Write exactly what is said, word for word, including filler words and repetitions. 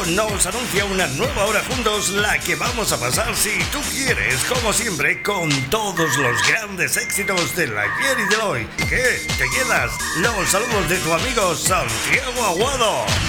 Radio nos anuncia una nueva hora juntos, la que vamos a pasar si tú quieres, como siempre, con todos los grandes éxitos del ayer y del hoy. ¿Qué? ¿Te quedas? Los saludos de tu amigo Santiago Aguado.